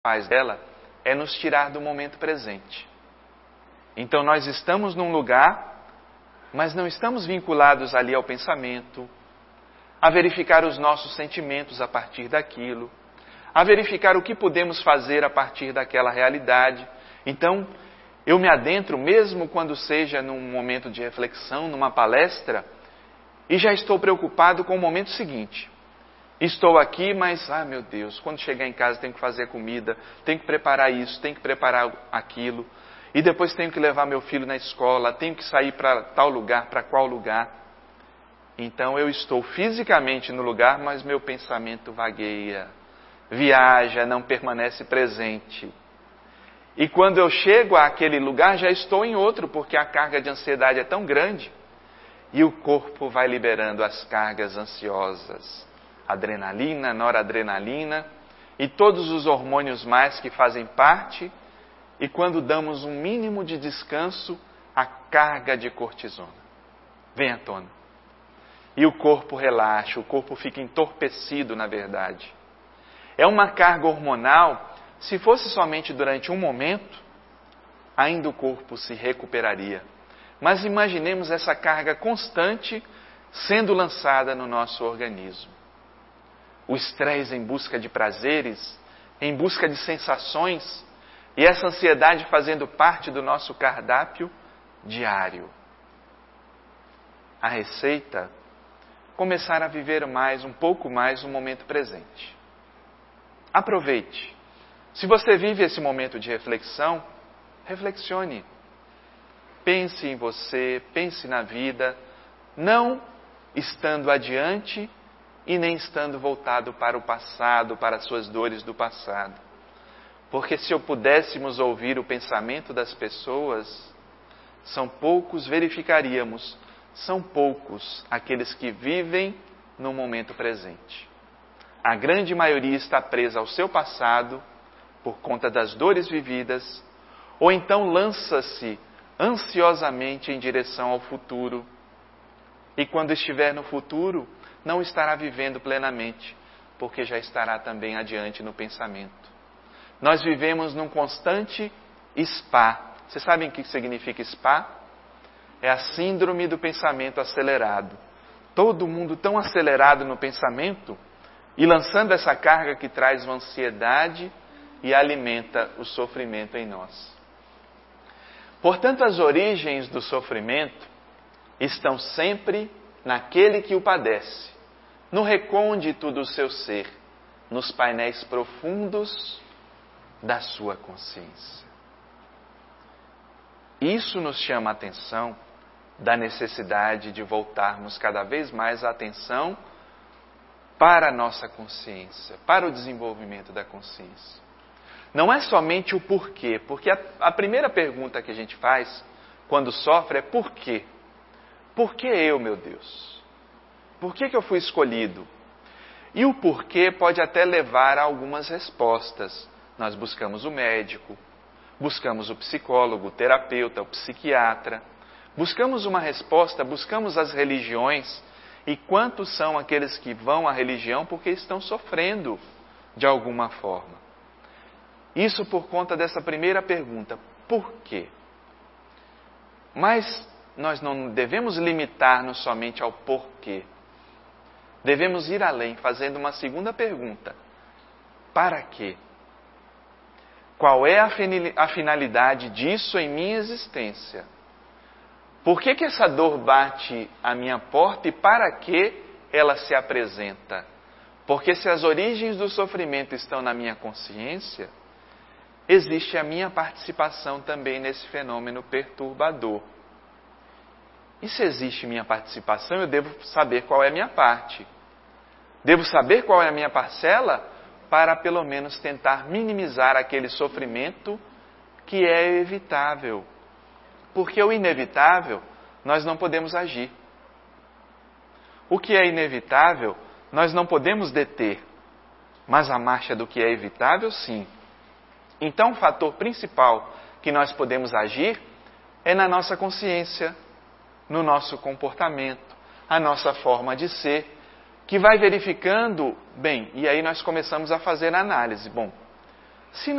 faz dela é nos tirar do momento presente. Então nós estamos num lugar, mas não estamos vinculados ali ao pensamento, a verificar os nossos sentimentos a partir daquilo, a verificar o que podemos fazer a partir daquela realidade. Então, eu me adentro, mesmo quando seja num momento de reflexão, numa palestra, e já estou preocupado com o momento seguinte. Estou aqui, mas, meu Deus, quando chegar em casa tenho que fazer comida, tenho que preparar isso, tenho que preparar aquilo, e depois tenho que levar meu filho na escola, tenho que sair para tal lugar, para qual lugar. Então eu estou fisicamente no lugar, mas meu pensamento vagueia, viaja, não permanece presente. E quando eu chego àquele lugar, já estou em outro, porque a carga de ansiedade é tão grande. E o corpo vai liberando as cargas ansiosas. Adrenalina, noradrenalina e todos os hormônios mais que fazem parte. E quando damos um mínimo de descanso, a carga de cortisona vem à tona. E o corpo relaxa, o corpo fica entorpecido, na verdade. É uma carga hormonal, se fosse somente durante um momento, ainda o corpo se recuperaria. Mas imaginemos essa carga constante sendo lançada no nosso organismo. O estresse em busca de prazeres, em busca de sensações, e essa ansiedade fazendo parte do nosso cardápio diário. A receita, começar a viver um pouco mais o momento presente. Aproveite. Se você vive esse momento de reflexão, reflexione. Pense em você, pense na vida, não estando adiante e nem estando voltado para o passado, para as suas dores do passado. Porque se pudéssemos ouvir o pensamento das pessoas, são poucos, verificaríamos, são poucos aqueles que vivem no momento presente. A grande maioria está presa ao seu passado, por conta das dores vividas, ou então lança-se ansiosamente em direção ao futuro. E quando estiver no futuro, não estará vivendo plenamente, porque já estará também adiante no pensamento. Nós vivemos num constante spa. Vocês sabem o que significa spa? É a síndrome do pensamento acelerado. Todo mundo tão acelerado no pensamento e lançando essa carga que traz uma ansiedade e alimenta o sofrimento em nós. Portanto, as origens do sofrimento estão sempre naquele que o padece, no recôndito do seu ser, nos painéis profundos da sua consciência. Isso nos chama a atenção da necessidade de voltarmos cada vez mais a atenção para a nossa consciência, para o desenvolvimento da consciência. Não é somente o porquê, porque a primeira pergunta que a gente faz quando sofre é por quê? Por que eu, meu Deus? Por que eu fui escolhido? E o porquê pode até levar a algumas respostas. Nós buscamos o médico, buscamos o psicólogo, o terapeuta, o psiquiatra, buscamos uma resposta, buscamos as religiões. E quantos são aqueles que vão à religião porque estão sofrendo de alguma forma? Isso por conta dessa primeira pergunta, por quê? Mas nós não devemos limitar-nos somente ao porquê. Devemos ir além, fazendo uma segunda pergunta. Para quê? Qual é a finalidade disso em minha existência? Por que essa dor bate à minha porta e para que ela se apresenta? Porque se as origens do sofrimento estão na minha consciência, existe a minha participação também nesse fenômeno perturbador. E se existe minha participação, eu devo saber qual é a minha parte. Devo saber qual é a minha parcela para pelo menos tentar minimizar aquele sofrimento que é evitável. Porque o inevitável, nós não podemos agir. O que é inevitável, nós não podemos deter. Mas a marcha do que é evitável, sim. Então, o fator principal que nós podemos agir é na nossa consciência, no nosso comportamento, a nossa forma de ser, que vai verificando, bem, e aí nós começamos a fazer a análise. Bom, Se